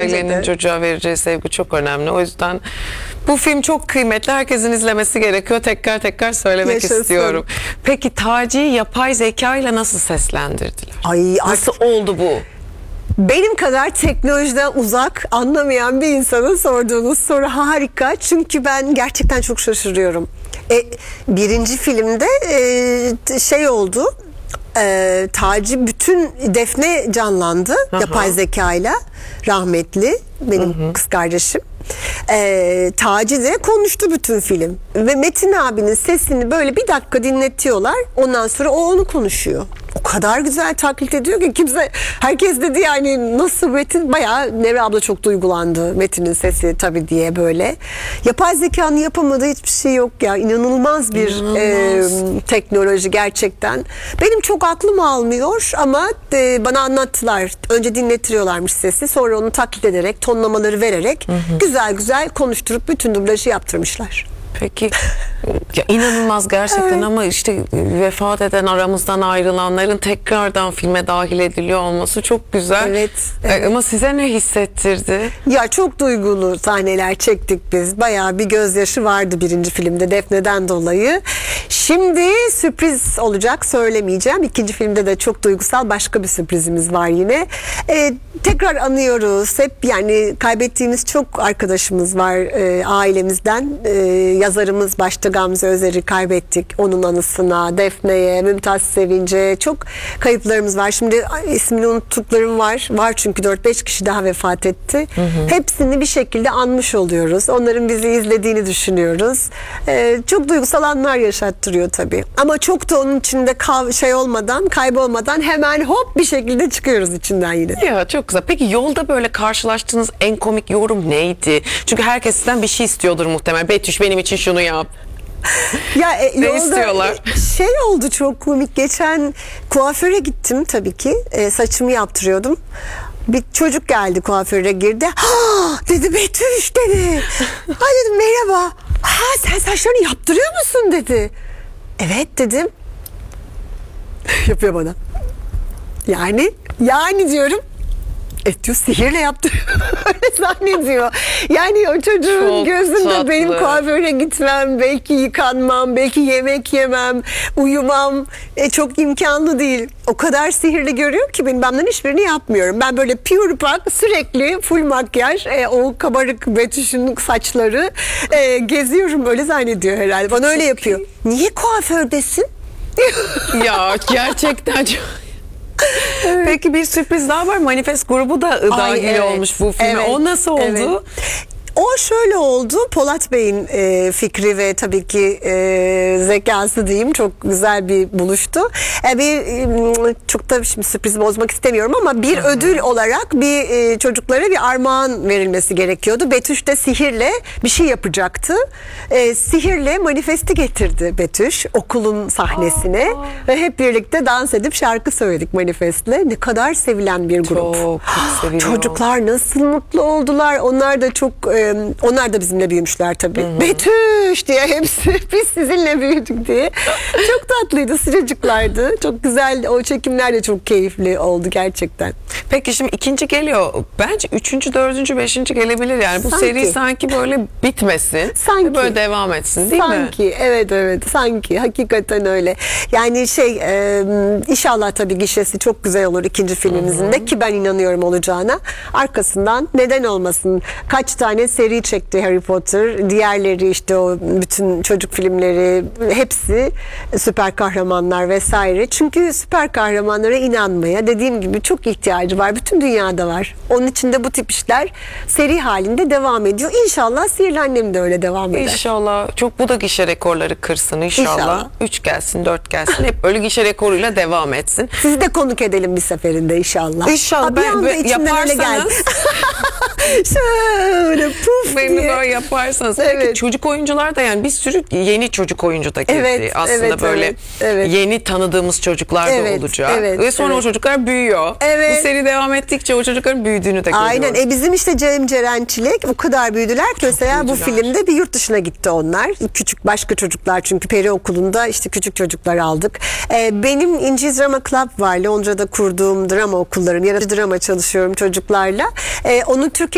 ailenin çocuğa vereceği sevgi çok önemli. O yüzden bu film çok kıymetli. Herkesin izlemesi gerekiyor. Tekrar tekrar söylemek Yaşasın. istiyorum. Peki Taci'yi yapay zeka ile nasıl seslendirdiler? Ay, Nasıl oldu bu? Benim kadar teknolojiden uzak, anlamayan bir insana sorduğunuz soru harika. Çünkü ben gerçekten çok şaşırıyorum. Birinci filmde şey oldu. Taci bütün Defne canlandı. Aha. Yapay zekayla, rahmetli benim kız kardeşim. Taci de konuştu bütün film. Ve Metin abinin sesini böyle bir dakika dinletiyorlar. Ondan sonra o onu konuşuyor. O kadar güzel taklit ediyor ki herkes dedi yani nasıl Metin, bayağı Nevra abla çok duygulandı Metin'in sesi tabii diye böyle. Yapay zekanın yapamadığı hiçbir şey yok ya. İnanılmaz bir teknoloji gerçekten. Benim çok aklım almıyor ama bana anlattılar. Önce dinletiyorlarmış sesi, sonra onu taklit ederek, tonlamaları vererek güzel güzel konuşturup bütün dublajı yaptırmışlar. Peki ya inanılmaz gerçekten ama işte vefat eden, aramızdan ayrılanların tekrardan filme dahil ediliyor olması çok güzel. Evet. Ama size ne hissettirdi? Ya çok duygulu sahneler çektik biz. Bayağı bir gözyaşı vardı birinci filmde Defne'den dolayı. Şimdi sürpriz olacak, söylemeyeceğim. İkinci filmde de çok duygusal başka bir sürprizimiz var yine. Tekrar anıyoruz. Hep yani kaybettiğimiz çok arkadaşımız var ailemizden. Yazarımız başta Gamze Özer'i kaybettik. Onun anısına, Defne'ye, Mümtaz Sevinç'e çok kayıplarımız var. Şimdi ismini unuttuklarım var. Var çünkü 4-5 kişi daha vefat etti. Hepsini bir şekilde anmış oluyoruz. Onların bizi izlediğini düşünüyoruz. Çok duygusal anlar yaşattırıyor tabii. Ama çok da onun içinde kaybolmadan hemen hop bir şekilde çıkıyoruz içinden yine. Ya çok güzel. Peki yolda böyle karşılaştığınız en komik yorum neydi? Çünkü herkes sizden bir şey istiyordur muhtemelen. Betüş benim için şunu yap. Ya ne yolda istiyorlar? Şey oldu çok komik. Geçen kuaföre gittim tabii ki. Saçımı yaptırıyordum. Bir çocuk geldi, kuaföre girdi. Ha dedi, Betüş dedi. Ha dedim, merhaba. Ha sen saçlarını yaptırıyor musun dedi. Evet dedim. Yapıyor bana. Yani diyorum. Diyor sihirle yaptırıyor. Öyle zannediyor. Yani o çocuğun çok gözünde tatlı. benim kuaföre gitmem, belki yıkanmam, belki yemek yemem, uyumam çok imkanlı değil. O kadar sihirli görüyor ki ben hiçbirini yapmıyorum. Ben böyle pure pak sürekli full makyaj, o kabarık Betüş'ün saçları geziyorum, öyle zannediyor herhalde. Bana öyle yapıyor. Niye kuafördesin? Ya gerçekten çok... Evet. Peki bir sürpriz daha var. Manifest grubu da dahil olmuş bu filme. Evet, o nasıl oldu? Evet. O şöyle oldu. Polat Bey'in fikri ve tabii ki zekası diyeyim, çok güzel bir buluştu. Çok da şimdi sürprizi bozmak istemiyorum ama bir ödül olarak çocuklara bir armağan verilmesi gerekiyordu. Betüş de sihirle bir şey yapacaktı. Sihirle manifesti getirdi Betüş okulun sahnesine ve hep birlikte dans edip şarkı söyledik manifestle. Ne kadar sevilen bir grup. Çok seviliyor. Çocuklar nasıl mutlu oldular. Onlar da bizimle büyümüşler tabii. Betüş diye hepsi biz sizinle büyüdük diye. Çok tatlıydı, sıcacıklardı. Çok güzel, o çekimler de çok keyifli oldu gerçekten. Peki şimdi ikinci geliyor. Bence üçüncü, dördüncü, beşinci gelebilir yani. Bu Sanki. seri sanki böyle bitmesin. Sanki. Böyle devam etsin değil mi? Sanki, evet sanki. Hakikaten öyle. Yani inşallah tabii gişesi çok güzel olur ikinci filmimizin de, ki ben inanıyorum olacağına. Arkasından neden olmasın? Kaç tane seri çekti Harry Potter. Diğerleri işte o bütün çocuk filmleri, hepsi süper kahramanlar vesaire. Çünkü süper kahramanlara inanmaya, dediğim gibi, çok ihtiyacı var. Bütün dünyada var. Onun için de bu tip işler seri halinde devam ediyor. İnşallah Sihirli Annem de öyle devam eder. İnşallah. Bu da gişe rekorları kırsın inşallah. 3 gelsin, 4 gelsin. Hep öyle gişe rekoruyla devam etsin. Sizi de konuk edelim bir seferinde inşallah. İnşallah. Bir anda içimden öyle geldi. Yaparsanız şöyle puf beni diye. böyle yaparsanız. Evet. Peki çocuk oyuncular da, yani bir sürü yeni çocuk oyuncu da girdi. Evet, aslında evet, böyle evet. yeni tanıdığımız çocuklar da olacak. Ve sonra o çocuklar büyüyor. Evet. Bu seri devam ettikçe o çocukların büyüdüğünü de görüyoruz. Aynen. Bizim işte Ceren Çilek o kadar büyüdüler ki mesela bu filmde bir yurt dışına gitti onlar. Küçük başka çocuklar, çünkü peri okulunda işte küçük çocuklar aldık. Benim İnci Drama Club var. Londra'da kurduğum drama okullarım. Yaratıcı drama çalışıyorum çocuklarla. Onu Türkiye